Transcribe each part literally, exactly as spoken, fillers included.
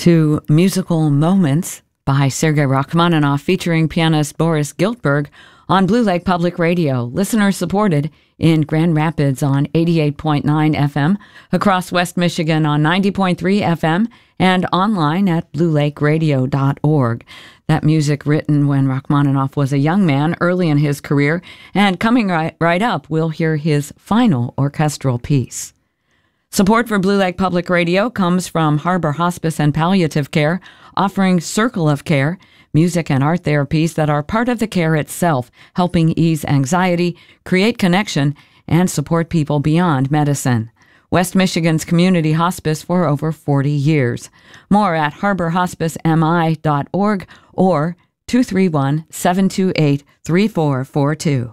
to Musical Moments by Sergei Rachmaninoff featuring pianist Boris Giltberg on Blue Lake Public Radio, listener-supported in Grand Rapids on eighty-eight point nine F M, across West Michigan on ninety point three F M, and online at blue lake radio dot org. That music written when Rachmaninoff was a young man early in his career, and coming right, right up, we'll hear his final orchestral piece. Support for Blue Lake Public Radio comes from Harbor Hospice and Palliative Care, offering Circle of Care, music and art therapies that are part of the care itself, helping ease anxiety, create connection, and support people beyond medicine. West Michigan's community hospice for over forty years. More at harbor hospice m i dot org or two three one, seven two eight, three four four two.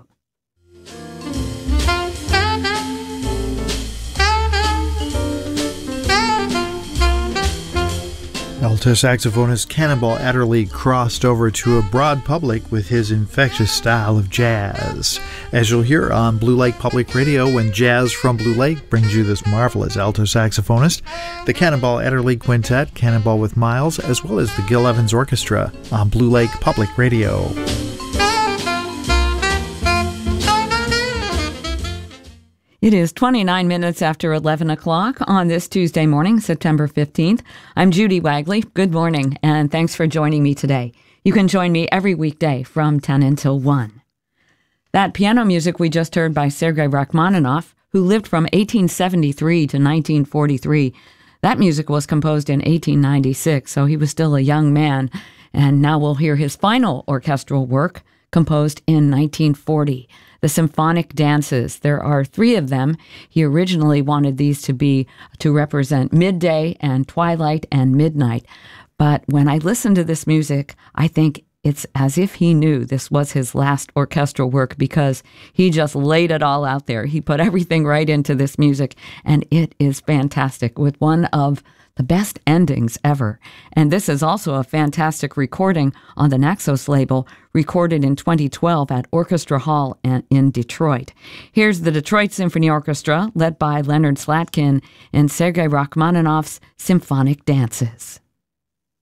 Alto saxophonist Cannonball Adderley crossed over to a broad public with his infectious style of jazz. As you'll hear on Blue Lake Public Radio when Jazz from Blue Lake brings you this marvelous alto saxophonist, the Cannonball Adderley Quintet, Cannonball with Miles, as well as the Gil Evans Orchestra on Blue Lake Public Radio. It is twenty-nine minutes after eleven o'clock on this Tuesday morning, September fifteenth. I'm Judy Wagley. Good morning, and thanks for joining me today. You can join me every weekday from ten until one. That piano music we just heard by Sergei Rachmaninoff, who lived from eighteen seventy-three to nineteen forty-three, that music was composed in eighteen ninety-six, so he was still a young man, and now we'll hear his final orchestral work, composed in nineteen forty. The Symphonic Dances. There are three of them. He originally wanted these to be to represent midday and twilight and midnight. But when I listen to this music, I think it's as if he knew this was his last orchestral work because he just laid it all out there. He put everything right into this music, and it is fantastic with one of the best endings ever. And this is also a fantastic recording on the Naxos label, recorded in twenty twelve at Orchestra Hall in Detroit. Here's the Detroit Symphony Orchestra, led by Leonard Slatkin, and Sergei Rachmaninoff's Symphonic Dances.